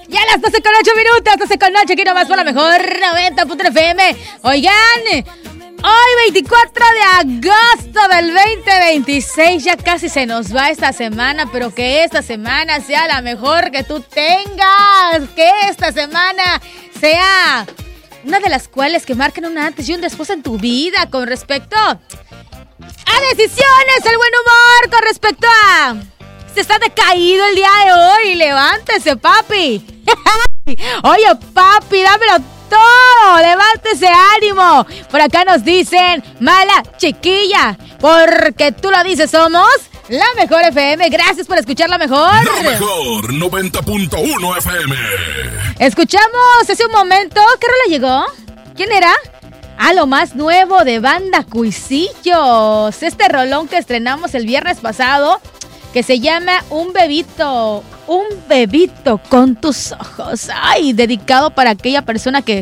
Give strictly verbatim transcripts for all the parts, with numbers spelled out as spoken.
Ya las doce con ocho minutos, doce con ocho, aquí nomás por la mejor noventa punto F M. Oigan, hoy veinticuatro de agosto del veinte veintiséis, ya casi se nos va esta semana, pero que esta semana sea la mejor que tú tengas, que esta semana sea una de las cuales que marquen un antes y un después en tu vida con respecto a decisiones, el buen humor, con respecto a... Se está decaído el día de hoy, levántese, papi. Oye, papi, dámelo todo, levántese, ánimo. Por acá nos dicen, mala chiquilla, porque tú lo dices, somos la mejor F M. Gracias por escuchar la mejor. La mejor noventa punto uno F M. Escuchamos hace un momento, ¿qué rola llegó? ¿Quién era? Ah, lo más nuevo de Banda Cuisillos. Este rolón que estrenamos el viernes pasado, que se llama Un Bebito, un bebito con tus ojos. Ay, dedicado para aquella persona que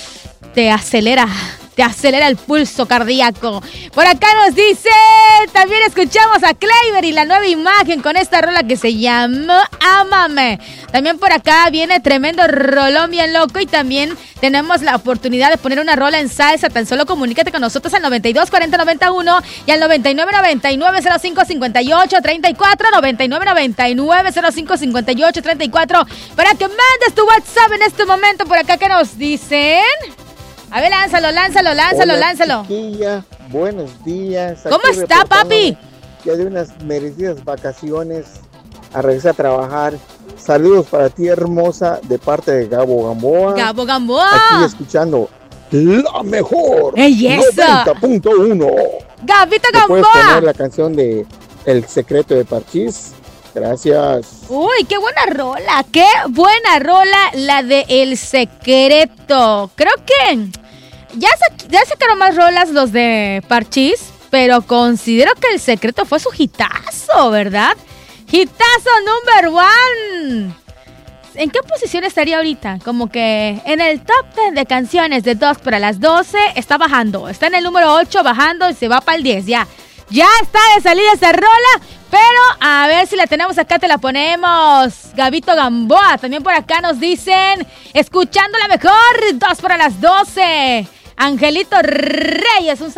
te acelera, te acelera el pulso cardíaco. Por acá nos dice, también escuchamos a Kleiber y la nueva imagen con esta rola que se llama Ámame. También por acá viene tremendo rolón bien loco y también tenemos la oportunidad de poner una rola en salsa. Tan solo comunícate con nosotros al noventa y dos cuarenta noventa y uno y al noventa y nueve noventa y nueve cero cinco cincuenta y ocho treinta y cuatro, noventa y nueve noventa y nueve cero cinco cincuenta y ocho treinta y cuatro, para que mandes tu WhatsApp en este momento. Por acá que nos dicen... A ver, lánzalo, lánzalo, lánzalo, Hola, lánzalo. Chiquilla, buenos días. ¿Cómo Aquí está, papi? Ya de unas merecidas vacaciones a regresar a trabajar. Saludos para ti, hermosa, de parte de Gabo Gamboa. Gabo Gamboa. Aquí escuchando la mejor ¡Belleza! noventa punto uno. Gabito ¿Me puedes Gamboa. poner la canción de El Secreto de Parchís? Gracias. Uy, qué buena rola, qué buena rola la de El Secreto. Creo que ya, sa- ya sacaron más rolas los de Parchís, pero considero que El Secreto fue su hitazo, ¿verdad? Hitazo number one. ¿En qué posición estaría ahorita? Como que en el top diez de canciones de dos para las doce está bajando. Está en el número ocho bajando y se va para el diez, ya. Ya está de salida esa rola, pero a ver si la tenemos acá, te la ponemos. Gabito Gamboa, también por acá nos dicen, escuchando la mejor, dos para las doce. Angelito Reyes, un